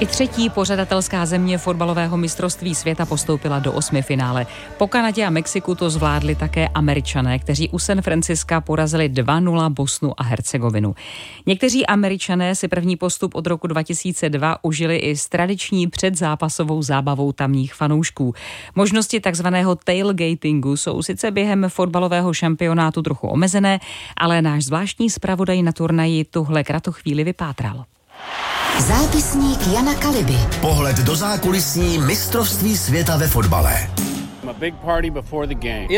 I třetí pořadatelská země fotbalového mistrovství světa postoupila do 8. finále. Po Kanadě a Mexiku to zvládli také Američané, kteří u San Franciska porazili 2-0 Bosnu a Hercegovinu. Někteří Američané si první postup od roku 2002 užili i s tradiční předzápasovou zábavou tamních fanoušků. Možnosti takzvaného tailgatingu jsou sice během fotbalového šampionátu trochu omezené, ale náš zvláštní zpravodaj na turnaji tuhle kratochvíli vypátral. Zápisník Jana Kaliby. Pohled do zákulisní mistrovství světa ve fotbale.